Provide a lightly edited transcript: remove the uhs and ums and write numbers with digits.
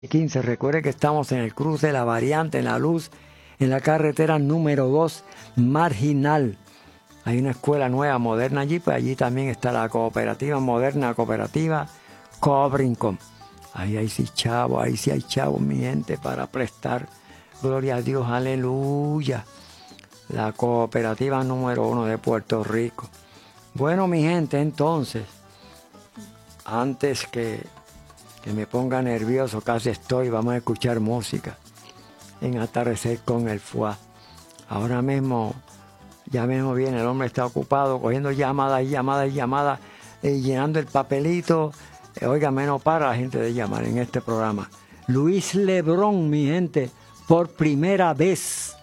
15. Recuerde que estamos en el cruce de la variante, en la luz, en la carretera número 2, Marginal. Hay una escuela nueva, moderna allí, pues allí también está la cooperativa moderna, cooperativa Cobrincom. Ahí hay sí chavos, ahí sí hay chavos, mi gente, para prestar. Gloria a Dios, aleluya. La cooperativa número 1 de Puerto Rico. Bueno, mi gente, entonces, antes que me ponga nervioso, casi estoy, vamos a escuchar música en Atardecer con el Fuá. Ahora mismo, ya mismo viene, el hombre está ocupado cogiendo llamadas y llamadas y llamadas, llenando el papelito. Oiga, menos para la gente de llamar en este programa. Luis Lebrón, mi gente, por primera vez